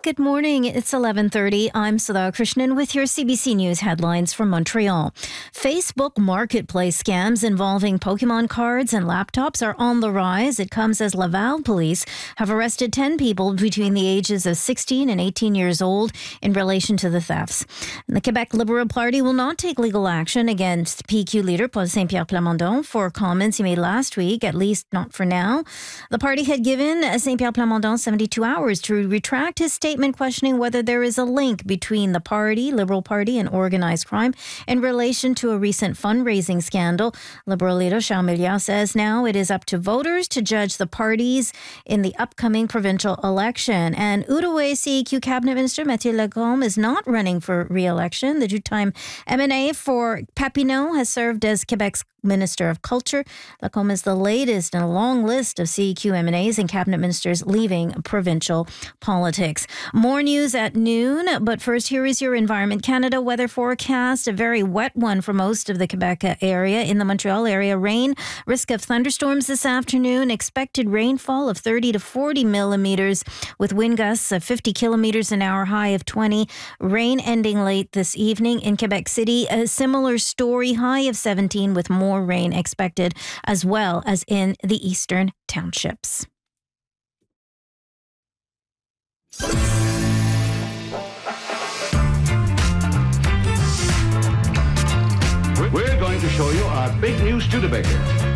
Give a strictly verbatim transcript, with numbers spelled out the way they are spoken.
Good morning. It's eleven thirty. I'm Sudha Krishnan with your C B C News headlines from Montreal. Facebook marketplace scams involving Pokemon cards and laptops are on the rise. It comes as Laval police have arrested ten people between the ages of sixteen and eighteen years old in relation to the thefts. And the Quebec Liberal Party will not take legal action against P Q leader Paul Saint-Pierre Plamondon for comments he made last week, at least not for now. The party had given Saint-Pierre Plamondon seventy-two hours to retract his statement questioning whether there is a link between the party, Liberal Party, and organized crime in relation to a recent fundraising scandal. Liberal leader Charles Milliard says now it is up to voters to judge the parties in the upcoming provincial election. And Outaouais C E Q Cabinet Minister Mathieu Lacombe is not running for re-election. The two-time M N A for Papineau has served as Quebec's Minister of Culture. Lacombe is the latest in a long list of C E Q M N As and cabinet ministers leaving provincial politics. More news at noon, but first here is your Environment Canada weather forecast. A very wet one for most of the Quebec area. In the Montreal area, rain, risk of thunderstorms this afternoon, expected rainfall of thirty to forty millimeters with wind gusts of fifty kilometers an hour, high of twenty. Rain ending late this evening in Quebec City. A similar story, high of seventeen with more rain expected, as well as in the eastern townships. We're going to show you our big new Studebaker.